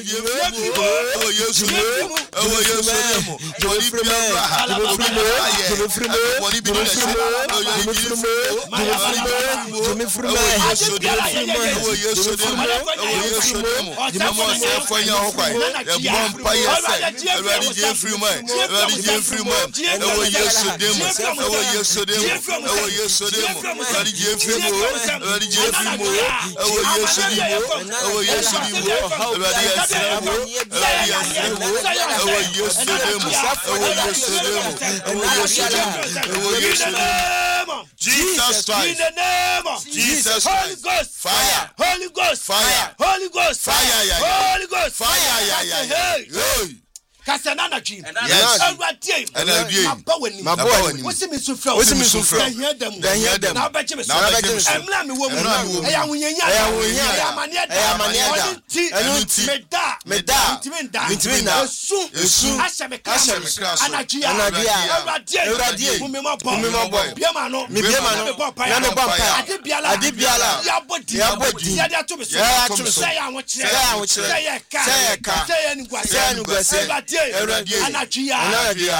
Jesus Christ. In the name of Jesus Christ. Holy Ghost fire. Holy Ghost fire. Holy Ghost fire. Holy Ghost fire. Kasanana dream. Yes. Mabawani. What's me so from? What's me so from? Hear them. Now bet me. Emla me woman. Eya wunyanya. Meda. Esu. Ashameka. Anajia. Mumema. Biamano. Adibiala. Yabodi. Yadia to me. Say I want. Say Anajia.